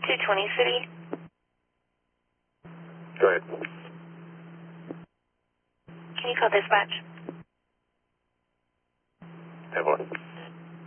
220 City. Go ahead. Can you call dispatch? Have one.